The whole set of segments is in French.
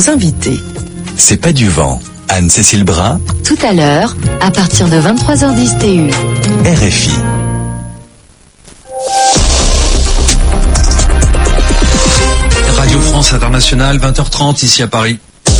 invités. C'est pas du vent. Anne-Cécile Brun. Tout à l'heure, à partir de 23h10 TU. RFI. Radio France Internationale, 20h30 ici à Paris.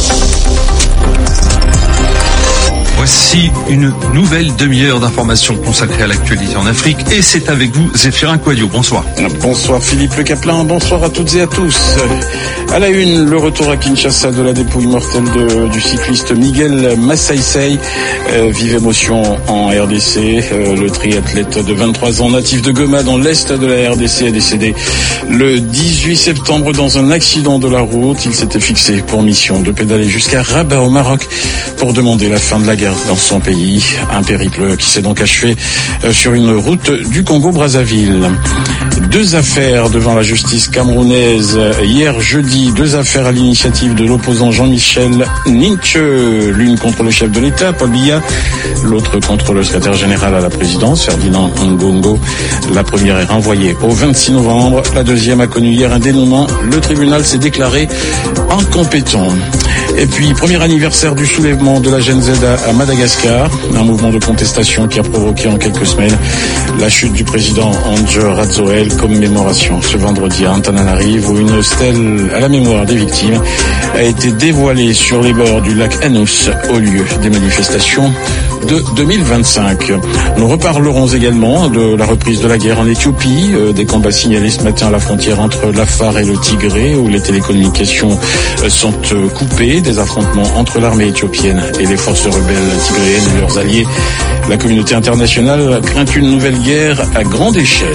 Voici une nouvelle demi-heure d'informations consacrée à l'actualité en Afrique et c'est avec vous Zéphirin Quadio. Bonsoir. Bonsoir Philippe Le Caplin, bonsoir à toutes et à tous. À la une, le retour à Kinshasa de la dépouille mortelle du cycliste Miguel Massaïsei. Vive émotion en RDC. Le triathlète de 23 ans natif de Goma dans l'est de la RDC est décédé le 18 septembre dans un accident de la route. Il s'était fixé pour mission de pédaler jusqu'à Rabat au Maroc pour demander la fin de la guerre dans son pays. Un périple qui s'est donc achevé sur une route du Congo-Brazzaville. Deux affaires devant la justice camerounaise hier jeudi. Deux affaires à l'initiative de l'opposant Jean-Michel Ninche. L'une contre le chef de l'État, Paul Biya. L'autre contre le secrétaire général à la présidence, Ferdinand Ngongo. La première est renvoyée au 26 novembre. La deuxième a connu hier un dénouement. Le tribunal s'est déclaré incompétent. Et puis, premier anniversaire du soulèvement de la Gen Z à Madagascar, un mouvement de contestation qui a provoqué en quelques semaines la chute du président Andry Rajoelina. Commémoration ce vendredi à Antananarivo où une stèle à la mémoire des victimes a été dévoilée sur les bords du lac Anus au lieu des manifestations de 2025. Nous reparlerons également de la reprise de la guerre en Éthiopie, des combats signalés ce matin à la frontière entre l'Afar et le Tigré où les télécommunications sont coupées, des affrontements entre l'armée éthiopienne et les forces rebelles tigréennes et leurs alliés. La communauté internationale craint une nouvelle guerre à grande échelle.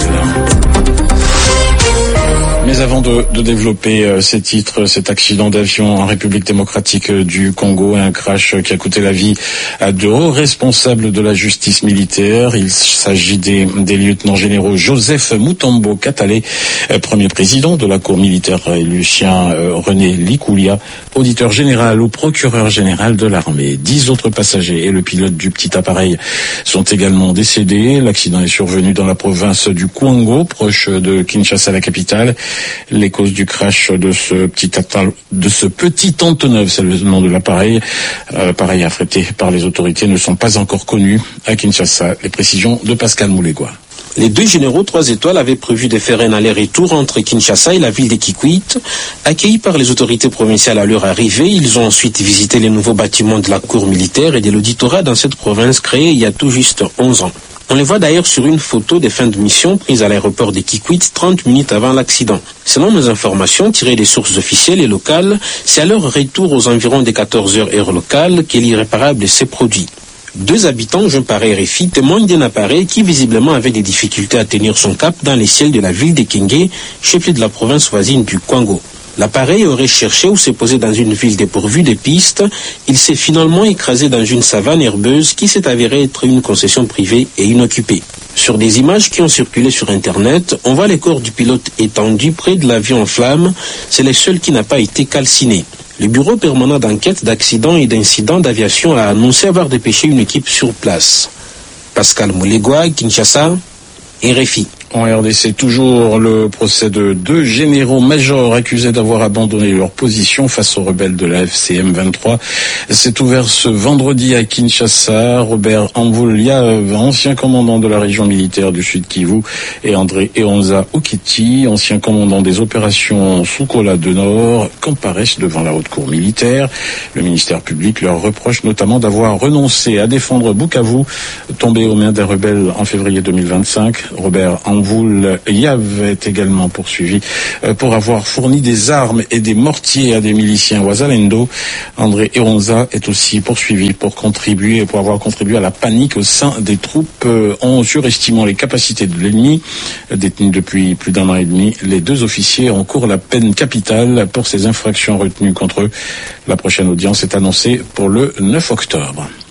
Mais avant de développer ces titres, cet accident d'avion en République démocratique du Congo, un crash qui a coûté la vie à deux hauts responsables de la justice militaire. Il s'agit des lieutenants généraux Joseph Mutombo Katale, premier président de la cour militaire, et Lucien René Likoulia, auditeur général ou procureur général de l'armée. 10 autres passagers et le pilote du petit appareil sont également décédés. L'accident est survenu dans la province du Kwango, proche de Kinshasa, la capitale. Les causes du crash de ce petit Antonov, c'est le nom de l'appareil, appareil affrété par les autorités, ne sont pas encore connues à Kinshasa. Les précisions de Pascal Moulégois. Les deux généraux 3 étoiles avaient prévu de faire un aller-retour entre Kinshasa et la ville de Kikwit. Accueillis par les autorités provinciales à leur arrivée, ils ont ensuite visité les nouveaux bâtiments de la cour militaire et de l'auditorat dans cette province créée il y a tout juste 11 ans. On les voit d'ailleurs sur une photo des fins de mission prise à l'aéroport de Kikwit 30 minutes avant l'accident. Selon nos informations tirées des sources officielles et locales, c'est à leur retour aux environs des 14h heure locale que l'irréparable s'est produit. Deux habitants, joints par RFI, témoignent d'un appareil qui visiblement avait des difficultés à tenir son cap dans les ciels de la ville de Kenge, chef-lieu de la province voisine du Kwango. L'appareil aurait cherché ou s'est posé dans une ville dépourvue de pistes. Il s'est finalement écrasé dans une savane herbeuse qui s'est avérée être une concession privée et inoccupée. Sur des images qui ont circulé sur Internet, on voit les corps du pilote étendus près de l'avion en flammes. C'est le seul qui n'a pas été calciné. Le bureau permanent d'enquête d'accidents et d'incidents d'aviation a annoncé avoir dépêché une équipe sur place. Pascal Moulégois, Kinshasa, RFI. En RDC, toujours le procès de deux généraux-majors accusés d'avoir abandonné leur position face aux rebelles de la FCM 23. C'est ouvert ce vendredi à Kinshasa. Robert Amvulia, ancien commandant de la région militaire du Sud Kivu, et André Eonza Okiti, ancien commandant des opérations Soukola de Nord, comparaissent devant la haute cour militaire. Le ministère public leur reproche notamment d'avoir renoncé à défendre Bukavu, tombé aux mains des rebelles en février 2025. Robert Amvulia est également poursuivi pour avoir fourni des armes et des mortiers à des miliciens Wazalendo. André Eonza est aussi poursuivi pour avoir contribué à la panique au sein des troupes en surestimant les capacités de l'ennemi. Détenus depuis plus d'1 an et demi, les deux officiers encourent la peine capitale pour ces infractions retenues contre eux. La prochaine audience est annoncée pour le 9 octobre.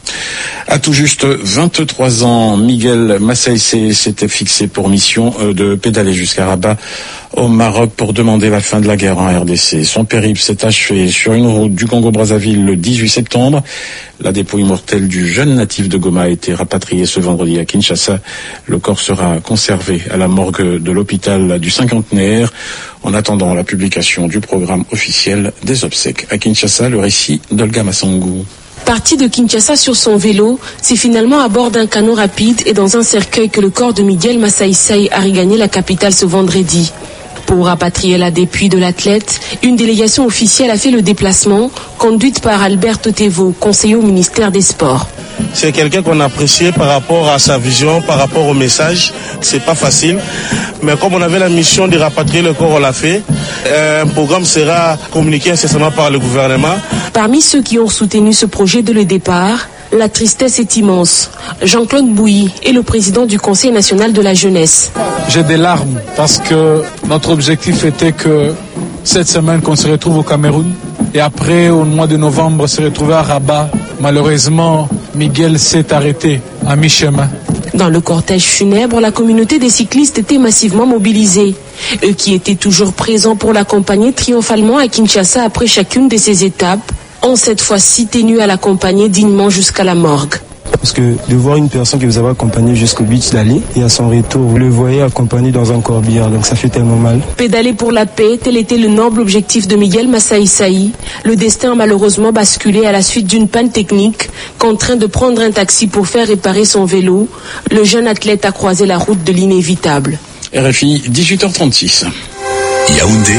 À tout juste 23 ans, Miguel Massaïssaï s'était fixé pour mission de pédaler jusqu'à Rabat au Maroc pour demander la fin de la guerre en RDC. Son périple s'est achevé sur une route du Congo-Brazzaville le 18 septembre. La dépouille mortelle du jeune natif de Goma a été rapatriée ce vendredi à Kinshasa. Le corps sera conservé à la morgue de l'hôpital du Cinquantenaire en attendant la publication du programme officiel des obsèques. À Kinshasa, le récit d'Olga Massangou. Parti de Kinshasa sur son vélo, c'est finalement à bord d'un canot rapide et dans un cercueil que le corps de Miguel Massaïssaï a regagné la capitale ce vendredi. Pour rapatrier la dépouille de l'athlète, une délégation officielle a fait le déplacement, conduite par Alberto Tevo, conseiller au ministère des Sports. C'est quelqu'un qu'on appréciait par rapport à sa vision, par rapport au message. C'est pas facile, mais comme on avait la mission de rapatrier le corps, on l'a fait. Un programme sera communiqué incessamment par le gouvernement. Parmi ceux qui ont soutenu ce projet dès le départ, la tristesse est immense. Jean-Claude Bouilly est le président du Conseil national de la jeunesse. J'ai des larmes parce que notre objectif était que cette semaine qu'on se retrouve au Cameroun et après au mois de novembre se retrouver à Rabat. Malheureusement, Miguel s'est arrêté à mi-chemin. Dans le cortège funèbre, la communauté des cyclistes était massivement mobilisée. Eux qui étaient toujours présents pour l'accompagner triomphalement à Kinshasa après chacune de ces étapes, ont cette fois-ci tenu à l'accompagner dignement jusqu'à la morgue. Parce que de voir une personne que vous avez accompagnée jusqu'au but d'aller et à son retour, vous le voyez accompagné dans un corbillard, donc ça fait tellement mal. Pédaler pour la paix, tel était le noble objectif de Miguel Massaïssaï. Le destin a malheureusement basculé à la suite d'une panne technique. Contraint de prendre un taxi pour faire réparer son vélo, le jeune athlète a croisé la route de l'inévitable. RFI, 18h36. Yaoundé,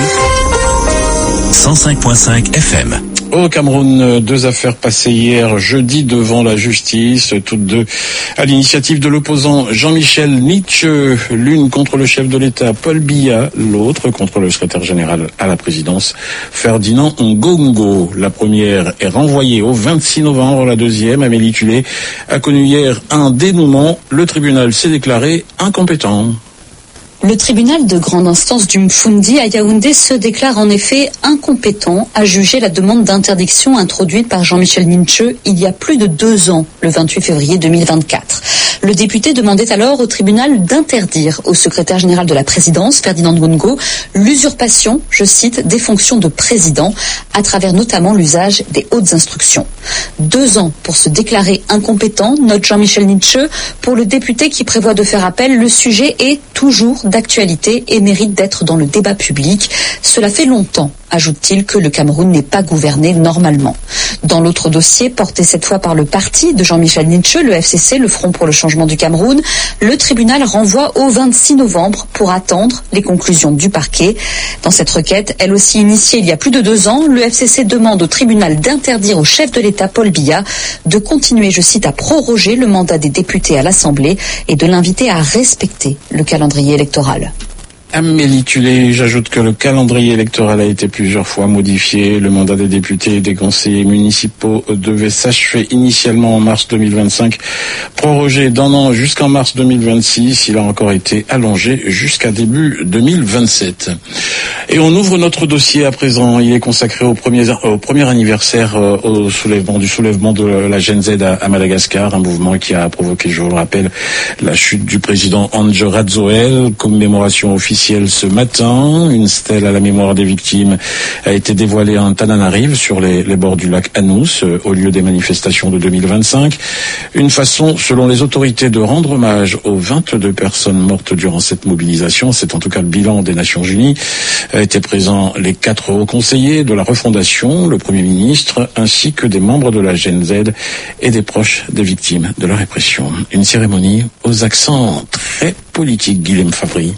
105.5 FM. Au Cameroun, deux affaires passées hier jeudi devant la justice, toutes deux à l'initiative de l'opposant Jean-Michel Nitche, l'une contre le chef de l'État Paul Biya, l'autre contre le secrétaire général à la présidence Ferdinand Ngongo. La première est renvoyée au 26 novembre, la deuxième, Amélie Tulé, a connu hier un dénouement. Le tribunal s'est déclaré incompétent. Le tribunal de grande instance du Mfundi à Yaoundé se déclare en effet incompétent à juger la demande d'interdiction introduite par Jean-Michel Nitche il y a plus de 2 ans, le 28 février 2024. Le député demandait alors au tribunal d'interdire au secrétaire général de la présidence, Ferdinand Ngongo, l'usurpation, je cite, des fonctions de président, à travers notamment l'usage des hautes instructions. 2 ans pour se déclarer incompétent, note Jean-Michel Nitche. Pour le député qui prévoit de faire appel, le sujet est toujours d'actualité et mérite d'être dans le débat public. Cela fait longtemps, ajoute-t-il, que le Cameroun n'est pas gouverné normalement. Dans l'autre dossier, porté cette fois par le parti de Jean-Michel Nitche, le FCC, le Front pour le changement du Cameroun, le tribunal renvoie au 26 novembre pour attendre les conclusions du parquet. Dans cette requête, elle aussi initiée il y a plus de 2 ans, le FCC demande au tribunal d'interdire au chef de l'État, Paul Biya, de continuer, je cite, à proroger le mandat des députés à l'Assemblée et de l'inviter à respecter le calendrier électoral. Amélie Tulé, j'ajoute que le calendrier électoral a été plusieurs fois modifié. Le mandat des députés et des conseillers municipaux devait s'achever initialement en mars 2025, prorogé d'1 an jusqu'en mars 2026. Il a encore été allongé jusqu'à début 2027. Et on ouvre notre dossier à présent. Il est consacré au premier anniversaire du soulèvement de la Gen Z à Madagascar, un mouvement qui a provoqué, je vous le rappelle, la chute du président Andry Rajoelina. Commémoration officielle ce matin. Une stèle à la mémoire des victimes a été dévoilée en Tananarive, sur les bords du lac Anous, au lieu des manifestations de 2025. Une façon, selon les autorités, de rendre hommage aux 22 personnes mortes durant cette mobilisation. C'est en tout cas le bilan des Nations Unies. Étaient présents les 4 hauts conseillers de la refondation, le Premier ministre, ainsi que des membres de la Gen Z et des proches des victimes de la répression. Une cérémonie aux accents très politiques, Guilhem Fabry.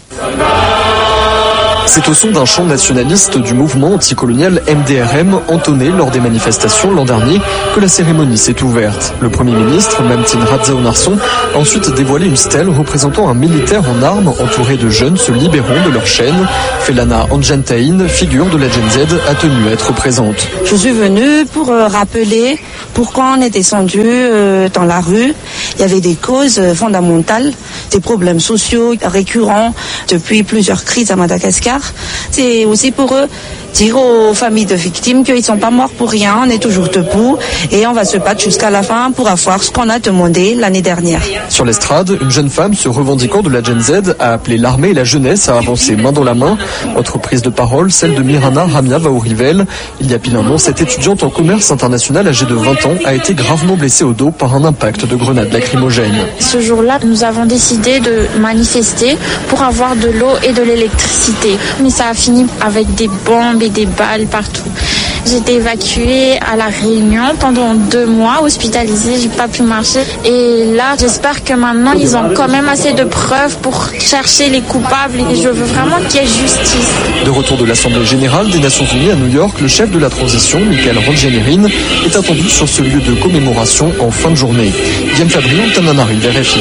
C'est au son d'un chant nationaliste du mouvement anticolonial MDRM entonné lors des manifestations l'an dernier que la cérémonie s'est ouverte. Le Premier ministre, Mamtine Radzao-Narsson, a ensuite dévoilé une stèle représentant un militaire en armes entouré de jeunes se libérant de leur chaîne. Felana Anjantaïn, figure de la Gen Z, a tenu à être présente. Je suis venue pour rappeler pourquoi on est descendu dans la rue. Il y avait des causes fondamentales, des problèmes sociaux récurrents depuis plusieurs crises à Madagascar. derrière. C'est aussi pour eux dire aux familles de victimes qu'ils ne sont pas morts pour rien, on est toujours debout et on va se battre jusqu'à la fin pour avoir ce qu'on a demandé l'année dernière. Sur l'estrade, une jeune femme se revendiquant de la Gen Z a appelé l'armée et la jeunesse à avancer main dans la main. Autre prise de parole, celle de Mirana Ramia Vaourivel. Il y a pile un an, cette étudiante en commerce international âgée de 20 ans a été gravement blessée au dos par un impact de grenade lacrymogène. Ce jour-là, nous avons décidé de manifester pour avoir de l'eau et de l'électricité. Mais ça a fini avec des bombes et des balles partout. J'ai été évacuée à La Réunion pendant 2 mois, hospitalisée, j'ai pas pu marcher. Et là, j'espère que maintenant, ils ont quand même assez de preuves pour chercher les coupables et je veux vraiment qu'il y ait justice. De retour de l'Assemblée Générale des Nations Unies à New York, le chef de la transition, Michael Randjenerin, est attendu sur ce lieu de commémoration en fin de journée. Diane Fabry, Antananarive, RFI.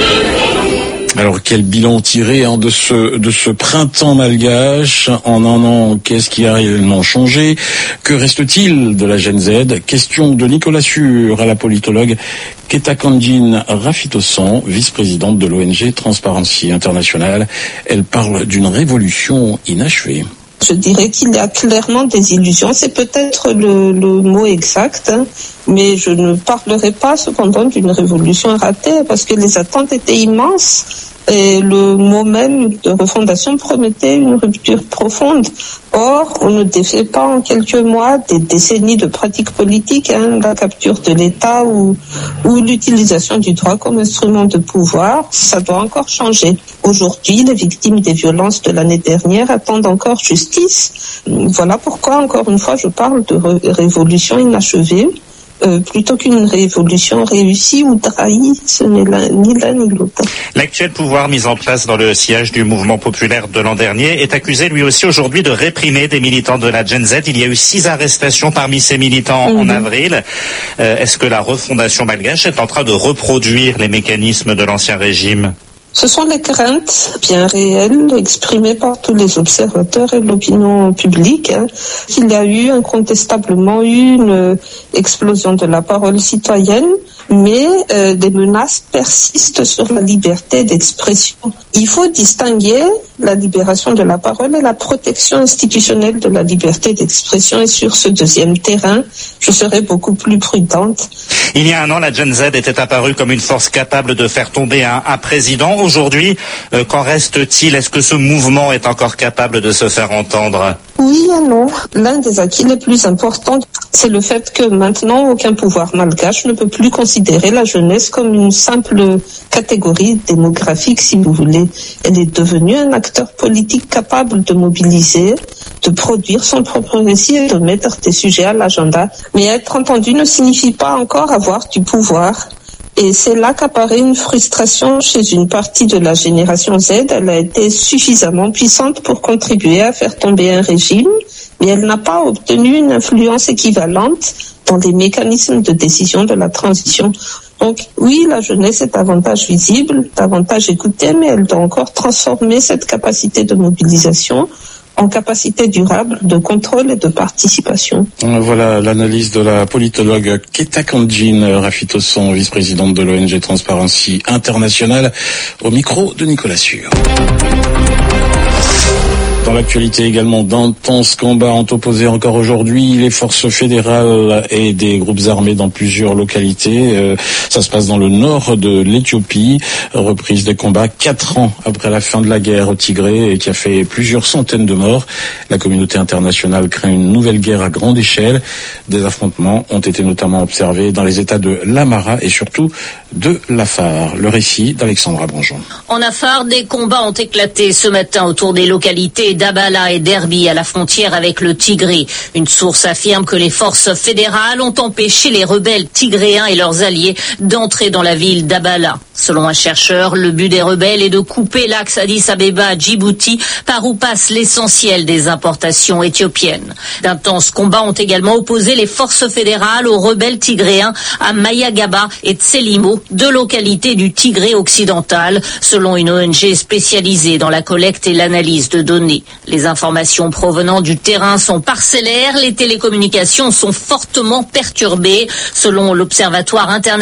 Alors quel bilan tiré de ce printemps malgache en un an? Qu'est-ce qui a réellement changé? Que reste-t-il de la Gen Z? Question de Nicolas Sûr à la politologue Ketakandjin Rafitosan, vice-présidente de l'ONG Transparency International. Elle parle d'une révolution inachevée. Je dirais qu'il y a clairement des illusions. C'est peut-être le mot exact, mais je ne parlerai pas cependant d'une révolution ratée parce que les attentes étaient immenses. Et le mot même de refondation promettait une rupture profonde. Or, on ne défait pas en quelques mois des décennies de pratiques politiques, la capture de l'État ou l'utilisation du droit comme instrument de pouvoir. Ça doit encore changer. Aujourd'hui, les victimes des violences de l'année dernière attendent encore justice. Voilà pourquoi, encore une fois, je parle de révolution inachevée. Plutôt qu'une révolution réussie ou trahie, ce n'est ni l'un ni l'autre. L'actuel pouvoir mis en place dans le sillage du mouvement populaire de l'an dernier est accusé lui aussi aujourd'hui de réprimer des militants de la Gen Z. Il y a eu 6 arrestations parmi ces militants en avril. Est-ce que la refondation malgache est en train de reproduire les mécanismes de l'ancien régime ? Ce sont les craintes bien réelles exprimées par tous les observateurs et l'opinion publique qu'il y a eu incontestablement une explosion de la parole citoyenne, mais des menaces persistent sur la liberté d'expression. Il faut distinguer la libération de la parole et la protection institutionnelle de la liberté d'expression, et sur ce deuxième terrain, je serai beaucoup plus prudente. Il y a un an, la Gen Z était apparue comme une force capable de faire tomber un président. Aujourd'hui, qu'en reste-t-il? Est-ce que ce mouvement est encore capable de se faire entendre? Oui et non. L'un des acquis les plus importants, c'est le fait que maintenant, aucun pouvoir malgache ne peut plus considérer la jeunesse comme une simple catégorie démographique, si vous voulez. Elle est devenue un acteur politique capable de mobiliser, de produire son propre récit et de mettre des sujets à l'agenda. Mais être entendu ne signifie pas encore avoir du pouvoir. Et c'est là qu'apparaît une frustration chez une partie de la génération Z. Elle a été suffisamment puissante pour contribuer à faire tomber un régime, mais elle n'a pas obtenu une influence équivalente dans les mécanismes de décision de la transition. Donc oui, la jeunesse est davantage visible, davantage écoutée, mais elle doit encore transformer cette capacité de mobilisation en capacité durable de contrôle et de participation. Voilà l'analyse de la politologue Ketakandjin Rafitosan, vice-présidente de l'ONG Transparency International, au micro de Nicolas Sûr. Dans l'actualité également, d'intenses combats ont opposé encore aujourd'hui les forces fédérales et des groupes armés dans plusieurs localités. Ça se passe dans le nord de l'Éthiopie. Reprise des combats 4 ans après la fin de la guerre au Tigré, et qui a fait plusieurs centaines de morts. La communauté internationale craint une nouvelle guerre à grande échelle. Des affrontements ont été notamment observés dans les États de l'Amara et surtout de l'Afar. Le récit d'Alexandra Branjon. En Afar, des combats ont éclaté ce matin autour des localités d'Abala et d'Erbi à la frontière avec le Tigré. Une source affirme que les forces fédérales ont empêché les rebelles tigréens et leurs alliés d'entrer dans la ville d'Abala. Selon un chercheur, le but des rebelles est de couper l'axe Addis Abeba-Djibouti par où passe l'essentiel des importations éthiopiennes. D'intenses combats ont également opposé les forces fédérales aux rebelles tigréens à Mayagaba et Tselimo, 2 localités du Tigré occidental, selon une ONG spécialisée dans la collecte et l'analyse de données. Les informations provenant du terrain sont parcellaires, les télécommunications sont fortement perturbées, selon l'Observatoire international